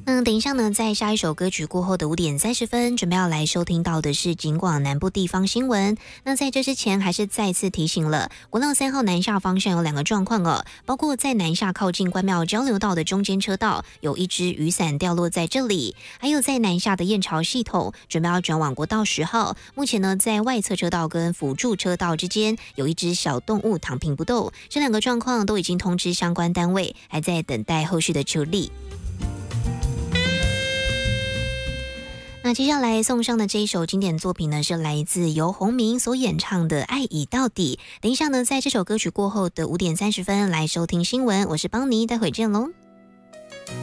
等一下呢，在下一首歌曲过后的5:30，准备要来收听到的是警广南部地方新闻。那在这之前，还是再次提醒了，国道3号南下方向有2个状况哦，包括在南下靠近关庙交流道的中间车道，有一只雨伞掉落在这里；还有在南下的燕巢系统，准备要转往国道10号，目前呢，在外侧车道跟辅助车道之间有一只小动物躺平不动，这2个状况都已经通知相关单位，还在等待后续的处理。那接下来送上的这一首经典作品呢，是来自由洪明所演唱的《爱已到底》。等一下呢，在这首歌曲过后的5:30来收听新闻，我是邦尼，待会见喽。